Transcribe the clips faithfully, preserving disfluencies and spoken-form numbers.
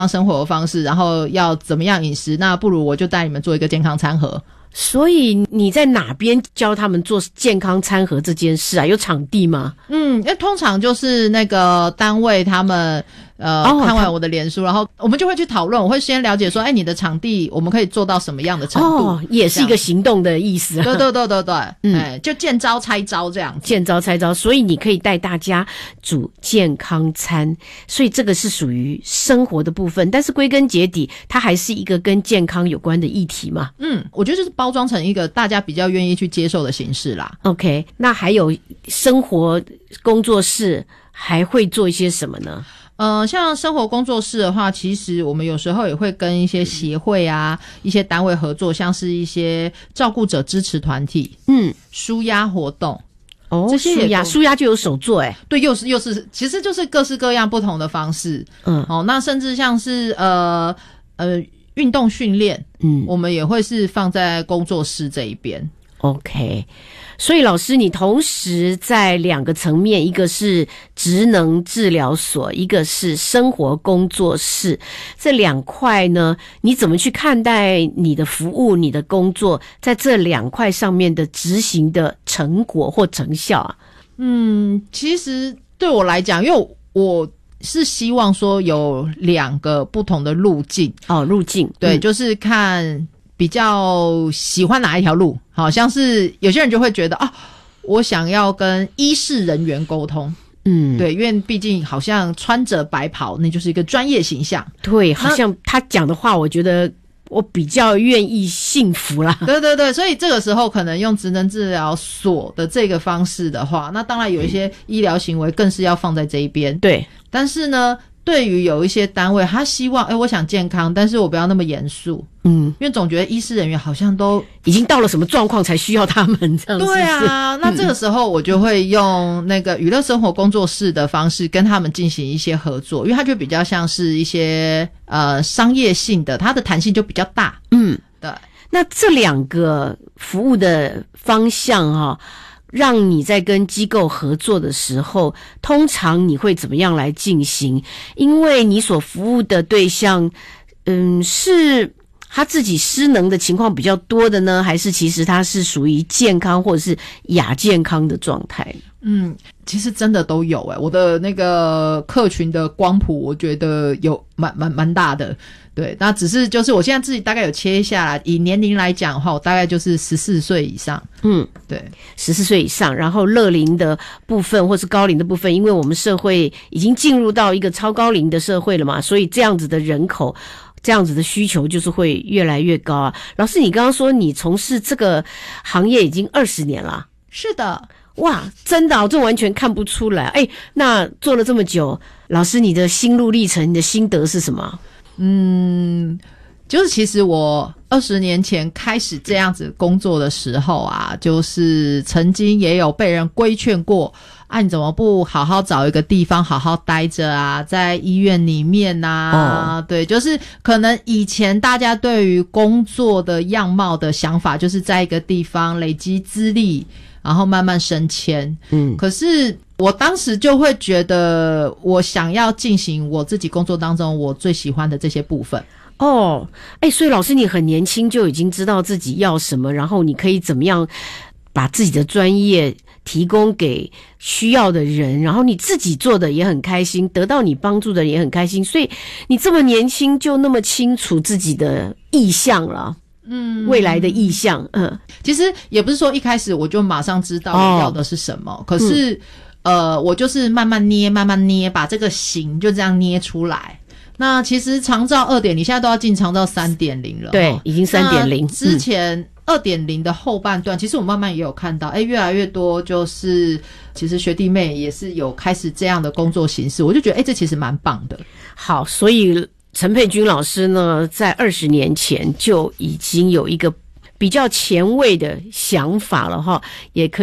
生活的方式，然后要怎么样饮食，那不如我就带你们做一个健康餐盒。 所以你在哪边教他们做健康餐盒这件事啊？有场地吗？ 嗯，因为通常就是那个单位他们呃、哦、看完我的脸书，然后我们就会去讨论，我会先了解说，哎，你的场地我们可以做到什么样的程度？ 哦，也是一个行动的意思。 对对对对对，嗯，哎，就见招拆招这样子， 见招拆招。所以你可以带大家煮健康餐，所以这个是属于生活的部分，但是归根结底，它还是一个跟健康有关的议题嘛。 嗯，我觉得就是包装成一个大家比较愿意去接受的形式啦。 OK， 那还有生活工作室还会做一些什么呢？ 呃，像生活工作室的话，其实我们有时候也会跟一些协会啊、一些单位合作，像是一些照顾者支持团体，嗯，舒压活动。 哦，这些舒压，舒压就有手作哎， 对，又是又是，其实就是各式各样不同的方式。嗯，哦，那甚至像是呃呃运动训练，嗯，我们也会是放在工作室这一边。 OK， 所以老师你同时在两个层面，一个是职能治疗所，一个是生活工作室，这两块呢，你怎么去看待你的服务、你的工作在这两块上面的执行的成果或成效啊？ 嗯，其实对我来讲，因为我是希望说有两个不同的路径哦，路径对、 嗯， 就是看比较喜欢哪一条路，好像是有些人就会觉得啊，我想要跟医事人员沟通，嗯，对，因为毕竟好像穿着白袍，那就是一个专业形象， 对，好像他讲的话，我觉得我比较愿意信服啦。 对对对，所以这个时候可能用职能治疗所的这个方式的话，那当然有一些医疗行为更是要放在这一边， 对， 但是呢，对于有一些单位，他希望，哎，我想健康，但是我不要那么严肃，嗯，因为总觉得医师人员好像都已经到了什么状况才需要他们这样子。 对啊，那这个时候我就会用那个娱乐生活工作室的方式跟他们进行一些合作，因为它就比较像是一些呃商业性的，它的弹性就比较大。嗯，对。 那这两个服务的方向哈、哦。让你在跟机构合作的时候，通常你会怎么样来进行？因为你所服务的对象，嗯，是他自己失能的情况比较多的呢，还是其实他是属于健康或者是亚健康的状态？ 嗯，其实真的都有诶、欸，我的那个客群的光谱，我觉得有蛮蛮蛮大的。对，那只是就是我现在自己大概有切下来，以年龄来讲的话，我大概就是十四岁以上。嗯，对， 十四岁以上，然后乐龄的部分或是高龄的部分，因为我们社会已经进入到一个超高龄的社会了嘛，所以这样子的人口，这样子的需求就是会越来越高啊。老师，你刚刚说你从事这个行业已经二十年了。 是的。 哇，真的、哦，这完全看不出来。哎，那做了这么久，老师你的心路历程，你的心得是什么？ 嗯，就是其实我二十年前开始这样子工作的时候啊，就是曾经也有被人规劝过，啊，你怎么不好好找一个地方好好待着啊，在医院里面啊、哦、对，就是可能以前大家对于工作的样貌的想法，就是在一个地方累积资历，然后慢慢升迁。嗯，可是我当时就会觉得我想要进行我自己工作当中我最喜欢的这些部分。 哦，哎，所以老师你很年轻就已经知道自己要什么，然后你可以怎么样把自己的专业提供给需要的人，然后你自己做的也很开心，得到你帮助的人也很开心，所以你这么年轻就那么清楚自己的意向了。嗯，未来的意向。嗯， 其实也不是说一开始我就马上知道我要的是什么、哦、可是、嗯、呃，我就是慢慢捏慢慢捏，把这个形就这样捏出来。那其实长照 二点零 现在都要进长照 三点零 了， 对，已经 三点零。 之前 二点零 的后半段、嗯、其实我慢慢也有看到，诶，越来越多就是其实学弟妹也是有开始这样的工作形式，我就觉得诶，这其实蛮棒的。 好，所以陈佩君老师呢，在二十年前就已经有一个比较前卫的想法了哈，也可以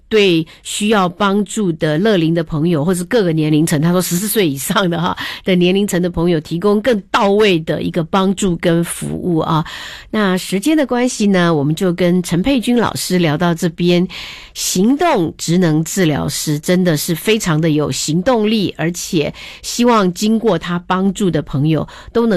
对需要帮助的乐龄的朋友，或是各个年龄层，他说十四岁以上的哈的年龄层的朋友，提供更到位的一个帮助跟服务啊。那时间的关系呢，我们就跟陈佩君老师聊到这边。行动职能治疗师真的是非常的有行动力，而且希望经过他帮助的朋友都能